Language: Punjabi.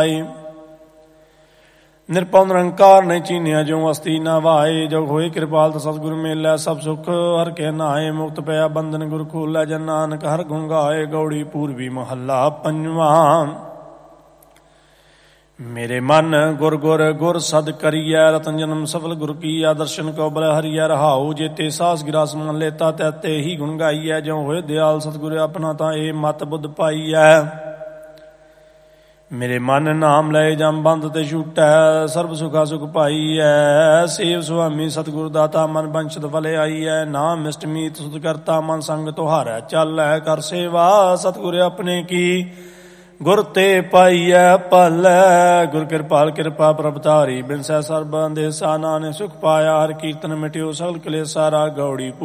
ਨਿਰਭਉ ਨਿਰੰਕਾਰ ਨਹੀਂ ਚੀਨਿਆ ਜਿਉ ਅਸਤੀ ਨਾ ਵਾਏ। ਜਗ ਹੋਏ ਕਿਰਪਾਲ ਸਤਿਗੁਰ ਮੇਲੈ ਸਭ ਸੁਖ ਹਰਿ ਕੇ ਨਾਏ। ਮੁਕਤ ਪਿਆ ਬੰਧਨ ਗੁਰ ਖੋਲੈ ਜਨ ਨਾਨਕ ਹਰਿ ਗੁਣ ਗਾਏ। ਗੌੜੀ ਪੂਰਬੀ ਮਹੱਲਾ ਪੰਜਵਾਂ। ਮੇਰੇ ਮਨ ਗੁਰ ਗੁਰ ਗੁਰ ਸਦ ਕਰੀਐ। ਰਤਨ ਜਨਮ ਸਫਲ ਗੁਰ ਕੀਆ। ਦਰਸ਼ਨ ਕਉ ਬਲ ਹਰੀਐ ਰਹਾਉ। ਜੇਤੇ ਸਾਸ ਗਿਰਾਸ ਮਨ ਲੇਤਾ ਤੈਤੇ ਹੀ ਗੁਣ ਗਾਈਐ। ਜਿਉ ਹੋਏ ਦਿਆਲ ਸਤਿਗੁਰ ਆਪਣਾ ਤਾਂ ਇਹ ਮਤ ਬੁੱਧ ਪਾਈਐ। ਮੇਰੇ ਮਨ ਨਾਮ ਲਏ ਜਮ ਬੰਦ ਤੇ ਛੂਟੈ। ਸਰਬ ਸੁਖਾ ਸੁਖ ਪਾਈਐ। ਸੇਵ ਸੁਆਮੀ ਸਤਿਗੁਰ ਦਾਤਾ ਮਨ ਬੰਛਤ ਫਲੇ ਆਈਐ। ਨਾਮ ਮਿਸ਼ਟ ਮੀਤ ਸੁਧ ਕਰਤਾ ਮਨ ਸੰਗ ਤੁਹਾਰੈ ਚਾਲੈ। ਕਰ ਸੇਵਾ ਸਤਿਗੁਰ ਆਪਣੇ ਕੀ ਗੁਰ ਤੇ ਪਾਈਐ ਭਲੈ। ਗੁਰ ਕਿਰਪਾਲ ਕਿਰਪਾ ਪ੍ਰਭ ਧਾਰੀ। ਬਿਨਸੈ ਸਰਬ ਅੰਦੇਸਾ ਨਾਨਕ ਸੁਖ ਪਾਇਆ। ਹਰਿ ਕੀਰਤਨ ਮਿਟਿਓ ਸਗਲ ਕਲੇਸਾ। ਰਾਗ ਗੌੜੀ